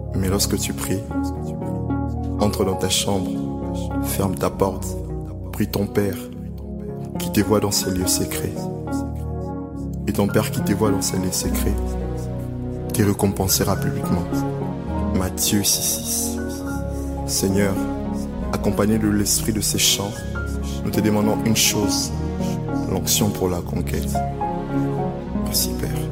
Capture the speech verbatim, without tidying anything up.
Mais lorsque tu pries, entre dans ta chambre, ferme ta porte, prie ton Père qui te voit dans ses lieux secrets. Et ton Père qui te voit dans ses lieux secrets te récompensera publiquement. Matthieu six six. Seigneur, accompagné de l'esprit de ces chants, nous te demandons une chose, l'onction pour la conquête. Merci Père.